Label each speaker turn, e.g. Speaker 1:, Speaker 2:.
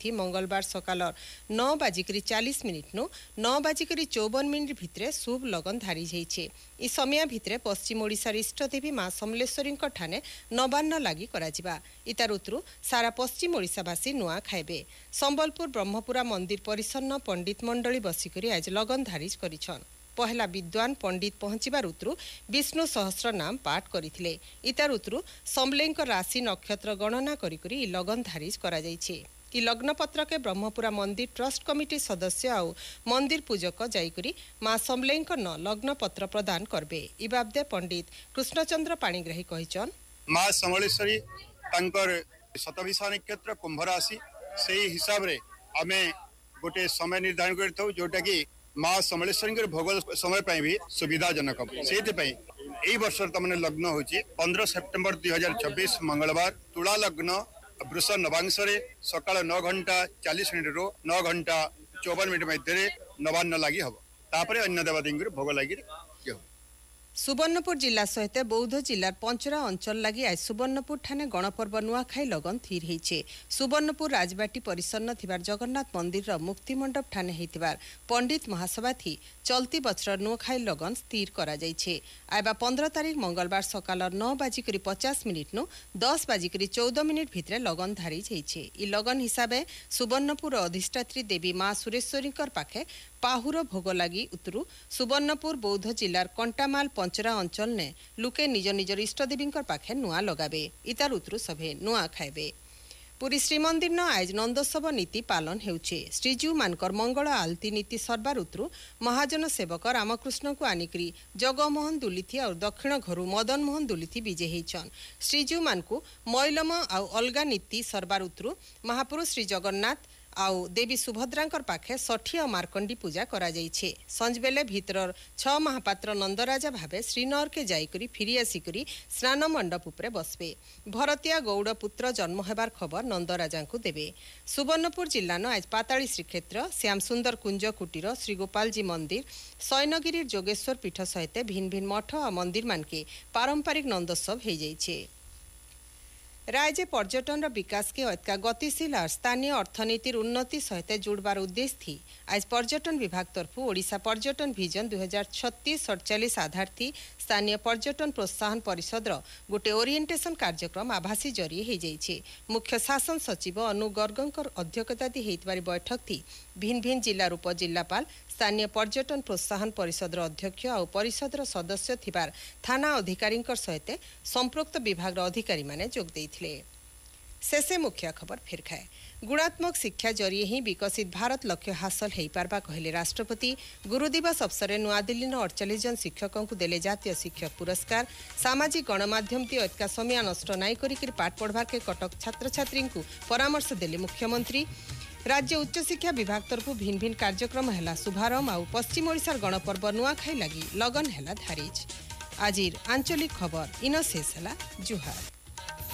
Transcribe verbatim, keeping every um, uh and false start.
Speaker 1: तिथि मंगलवार सकाल नौ बाजिक चालीस मिनिट नु नौ बाजिक चौवन मिनिट भितरे शुभ लगन धारी जाइछे। इ समय भितरे पश्चिम ओडिशार इष्टदेवी माँ समलेश्वरी ठाने नवान्न लागि कराजिबा। इता ऋतु सारा पश्चिम ओडिशावासी नुआ खाइबे। संबलपुर ब्रह्मपुरा मंदिर परिसन्न पंडित मंडली बसिकरी आज लगन धारिज करिछन। पहला विद्वान पंडित पहुंचीबा ऋतु विष्णु सहस्र नाम पाठ करथिले। इता ऋतु समलेंक राशि नक्षत्र गणना करी करी लगन धारिज करा जाइछे। कि लग्न पत्र के ब्रह्मपुरा मंदिर ट्रस्ट कमिटी सदस्य आउ मंदिर पूजक जाइकरी माँ समलेंक न लग्न पत्र प्रदान करबे। इ बाबदे पंडित कृष्णचंद्र पाणिग्राही कहिछन
Speaker 2: माँ समलेश्वरी तांकर शतभिषा नक्षत्र कुंभ राशि से हिसाब रे आमे गोटे समय निर्धारण करथौ जोटा कि माँ समलेश्वरी भोग समय पाई भी सुविधाजनक से वर्ष तमने लग्न होची पंद्रह सेप्टेम्बर दुई हजार चौबीस मंगलवार तुला लग्न वृष नवांश सकाल नौ घंटा चालीस मिनिट रो नौ घंटा चौवन मिनिट मध्य नवान्न लगी हम तापर अन्य देवदी भोग लगी।
Speaker 1: सुवर्णपुर जिला सहित बौद्ध जिलार पंचरा अंचल लगी आज सुवर्णपुर ठाने गणपर्व नुआखाई लगन थीर होइछे। सुवर्णपुर राजबाटी परिसन्न थिबार जगन्नाथ मंदिर मुक्ति मंडप ठाने हेतिबार पंडित महासभा थी चलती बछर नुआखाई लगन स्थिर करा जाइछे। आइबा पंद्रह तारीख मंगलवार सकाल नौ बाजिक पचास मिनिट नु दस बाजिक चौदह मिनिट भितरे लगन धारी जाइछे। इ लगन हिसाबे सुवर्णपुर अधिष्ठात्री देवी माँ सुरेश्वरी पाखे पाहुर भोग लगी उतरु सुवर्णपुर बौद्ध जिलार कंटामाल पंचरा अंचल ने लुके निज निजर इष्टदेवी पाखे नुआ लगाबे। इतार उतरु सभे नुआ खाइबे। पुरी श्रीमंदिर न आज नंदोत्सव नीति पालन हेउछे। श्रीजू मानकर मंगल आलती नीति सरबार उतरु महाजन सेवक रामकृष्ण को आनिकरी जगमोहन दुलिथी और दक्षिण घरु मदन मोहन दुलिथी विजय हेछन। श्रीजू मानकु मैलम आउ अलगा नीति सरबार उतरु महापुरुष श्री जगन्नाथ आउ देवी सुभद्रांकर पाखे षठी और मार्कंडी पूजा करा जाइछे। संजबेले भीतर छ महापात्र नंदराजा भावे श्रीनगर के जाइकरी फिरी आसिकरी स्नान मंडप उपरे बसबे। भरतिया गौड़ पुत्र जन्म हेबार खबर नंदराजा को देबे। सुवर्णपुर जिल्ला न आज पाताली श्रीक्षेत्र श्याम सुंदर कुंज कुटीर श्री गोपालजी मंदिर सैनगिरी जोगेश्वर पीठ सहित भिन्न भिन्न मठ और मंदिर मानके पारंपरिक नंदोत्सव हो जाइछे। राज्य पर्यटन विकास के अतका गतिशील और स्थानीय अर्थनीतिर उन्नति सहित जुड़बार उद्देश्य थी आज पर्यटन विभाग तरफ ओडिशा पर्यटन विजन दुई हजार छत्तीस सड़चालीस आधार थी स्थानीय पर्यटन प्रोत्साहन परिषद गोटे ओरिएंटेशन कार्यक्रम आभासी जरिए हो जाइछे। मुख्य शासन सचिव अनु गर्गंकर अध्यक्षता होइतबारी बैठक थी भिन्न भिन्न जिल्लार उपजिल्लापाल स्थानीय पर्यटन प्रोत्साहन परिषद अध्यक्ष और परिषद सदस्य थिबार थाना अधिकारी सहित संपृक्त विभाग अधिकारी माने जोग देइथिले। शेषे मुख्य खबर फिर खाए गुणात्मक शिक्षा जरिए ही विकसित भारत लक्ष्य हासिल हो पारबा कहले राष्ट्रपति। गुरु दिवस अवसर नुआदिल्ली अड़चाश जन शिक्षकों को देले जातीय शिक्षक पुरस्कार। सामाजिक गणमाध्यम ती अतका समय नष्ट नाई करिक पाठ पढ़वार के कटक छात्र छात्री को परामर्श देले मुख्यमंत्री। राज्य उच्च शिक्षा विभाग तरफ भिन्न भिन्न कार्यक्रम है शुभारंभ आउ पश्चिम ओडिशार गणपर्व नुआखाई लगी लगन है धारिज। आजिर आंचलिक खबर इन शेष है जुहार।